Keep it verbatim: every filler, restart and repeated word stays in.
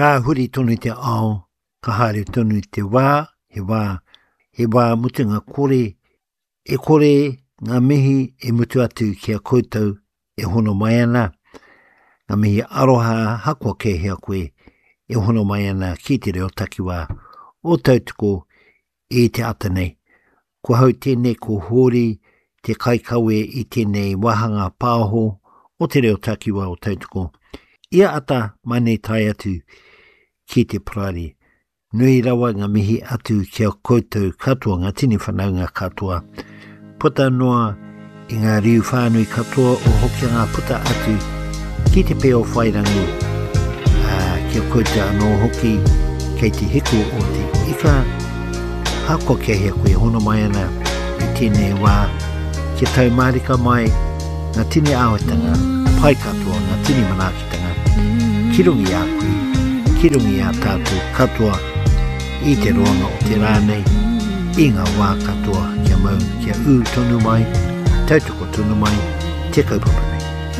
Ka huri tonu te ao, ka haere tonu te wā, he wā, he wā mutu ngā kore, e kore ngā mihi e mutu atu kia koutou e hono mai ana, ngā mihi aroha hakua ke hea koe e hono mai ana ki te reo takiwā o tautoko e te ata nei. Ko hau tēnei ko hori te kaikawe i tēnei wahanga pāho o te reo takiwā o tautoko. Ia ata mane tai atu ki te parari. Nui rawa ngā mihi atu kia koutou katoa, ngā tini whanaunga katoa. Puta noa i ngā riu whānui katoa o hoki ngā puta atu ki te peo whairangi. Uh, kia koutou anō hoki kei te hiku o te ika. Hako kia hea koe hono mai ana i tēnei wā. Kia tau marika mai ngā tini āwatanga, pai katoa, ngā tini manakitanga. Kirungi a koe, kirungi a tātou katoa i te roanga o te rānei, i ngā wā katoa kia mau, kia ū tonu mai, tautoko tonu mai, te kaupapa.